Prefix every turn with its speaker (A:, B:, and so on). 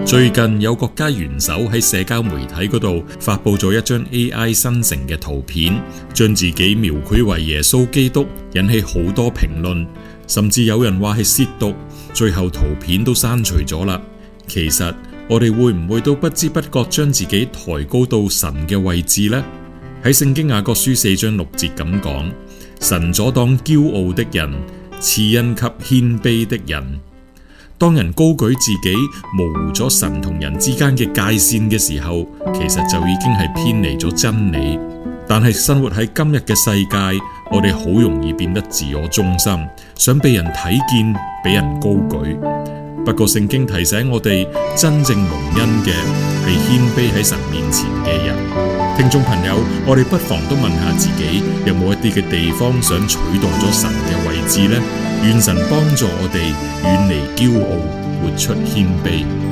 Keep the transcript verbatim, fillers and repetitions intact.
A: 最近有國家元首喺社交媒體嗰度發佈咗一張 A I 生成嘅圖片，將自己描繪為耶穌基督，引起好多評論，甚至有人話係褻瀆，最後圖片都刪除咗啦。其實我哋會唔會都不知不覺將自己抬高到神嘅位置呢？喺聖經雅各書四章六節咁講，神阻擋驕傲的人，賜恩給謙卑的人。當人高舉自己，模糊咗神同人之間嘅界線嘅時候，其實就已經係偏離咗真理。但係生活喺今日嘅世界，我哋好容易變得自我中心，想被人睇見，俾人高舉。不過聖經提醒我哋，真正蒙恩嘅係謙卑喺神面前嘅人。聽眾朋友，我哋不妨都問下自己，有冇一啲嘅地方想取代咗神嘅位置呢？願神幫助我哋遠離驕傲，活出謙卑。